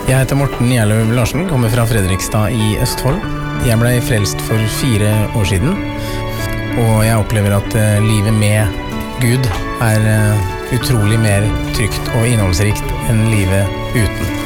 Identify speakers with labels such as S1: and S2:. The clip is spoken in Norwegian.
S1: Jeg heter Morten Gjerløv Larsen, kommer fra Fredrikstad i Østfold. Jeg ble frelst for 4 år siden, og jeg opplever at livet med Gud utrolig mer trygt og innholdsrikt enn livet uten.